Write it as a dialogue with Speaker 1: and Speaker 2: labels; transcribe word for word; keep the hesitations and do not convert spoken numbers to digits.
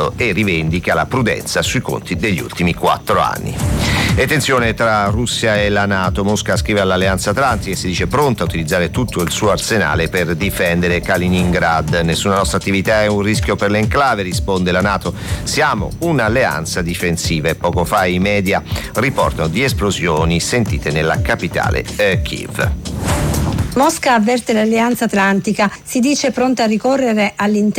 Speaker 1: NATO e rivendica la prudenza sui conti degli ultimi quattro anni. E tensione tra Russia e la NATO. Mosca scrive all'Alleanza Atlantica e si dice pronta a utilizzare tutto il suo arsenale per difendere Kaliningrad. Nessuna nostra attività è un rischio per l'enclave, risponde la NATO. Siamo un'alleanza difensiva. E poco fa i media riportano di esplosioni sentite nella capitale eh, Kiev.
Speaker 2: Mosca avverte l'Alleanza Atlantica, si dice pronta a ricorrere all'interno